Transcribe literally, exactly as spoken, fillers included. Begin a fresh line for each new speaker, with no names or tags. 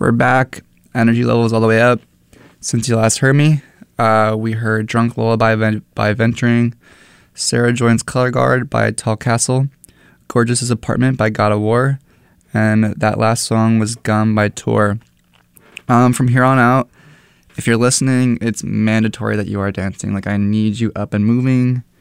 We're back. Energy levels all the way up. Since you last heard me, uh, we heard Drunk Lullaby by, by Venturing, Sarah Joins Color Guard by Tall Castle, Gorgeous' Apartment by God of War, and that last song was Gum by Tor. Um, from here on out, if you're listening, it's mandatory that you are dancing. Like, I need you up and moving.